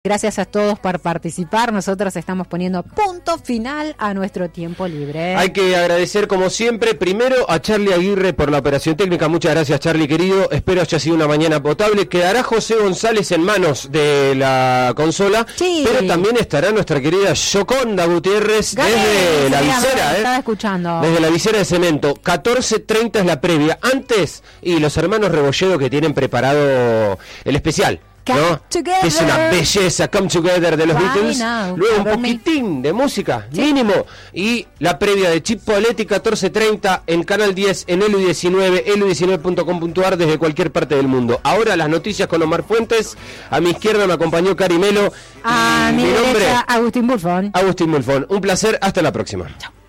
Gracias a todos por participar. Nosotros estamos poniendo punto final a nuestro tiempo libre. Hay que agradecer, como siempre, primero a Charlie Aguirre por la operación técnica. Muchas gracias, Charlie, querido. Espero haya sido una mañana potable. Quedará José González en manos de la consola, sí, pero también estará nuestra querida Yoconda Gutiérrez desde la visera. Estaba escuchando. Desde la visera de cemento. 14:30 es la previa. Antes, y los hermanos Rebolledo que tienen preparado el especial, ¿no? Es una belleza, Come Together de los Beatles. Luego un poquitín de música, mínimo. Y la previa de Chip Poletti, 14:30 en Canal 10, en elu19, elu19.com.ar desde cualquier parte del mundo. Ahora las noticias con Omar Fuentes. A mi izquierda me acompañó Cari Melo. A mi derecha, Agustín Bulfón. Agustín Bulfón. Un placer, hasta la próxima. Chao.